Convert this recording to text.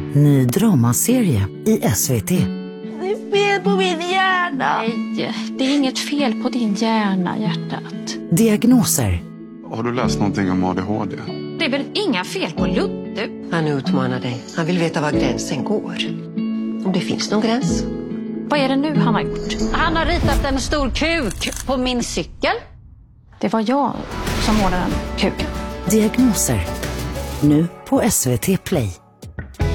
Ny dramaserie i SVT. Det är fel på min hjärna. Nej, det är inget fel på din hjärna, hjärtat. Diagnoser. Har du läst någonting om ADHD? Det är väl inga fel på Ludde? Han utmanar dig. Han vill veta var gränsen går. Om det finns någon gräns. Vad är det nu han har gjort? Han har ritat en stor kuk på min cykel. Det var jag som målade den kuken. Diagnoser. Nu på SVT Play.